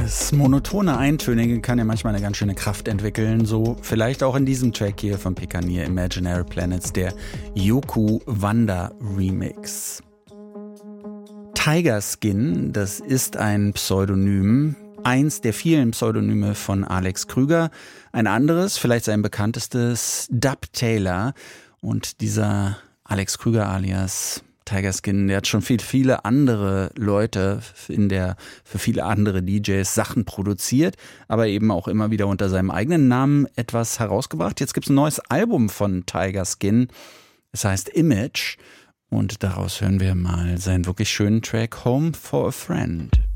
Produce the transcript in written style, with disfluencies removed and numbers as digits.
Das monotone Eintönige kann ja manchmal eine ganz schöne Kraft entwickeln, so vielleicht auch in diesem Track hier von Pekanier, Imaginary Planets, der Yoku Wanda Remix. Tiger Skin, das ist ein Pseudonym, eins der vielen Pseudonyme von Alex Krüger. Ein anderes, vielleicht sein bekanntestes, Dub Taylor. Und dieser Alex Krüger alias Tiger Skin, der hat schon viele andere Leute für viele andere DJs Sachen produziert, aber eben auch immer wieder unter seinem eigenen Namen etwas herausgebracht. Jetzt gibt's ein neues Album von Tiger Skin. Es heißt Image und daraus hören wir mal seinen wirklich schönen Track Home for a Friend.